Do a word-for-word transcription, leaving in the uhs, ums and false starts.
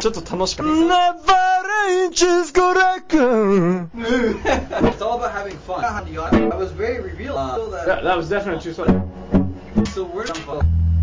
ちょっと楽しかった。 Never inches go back. It's all about having fun. I was very revealed. Uh, so that, That, that was definitely too funny. so we're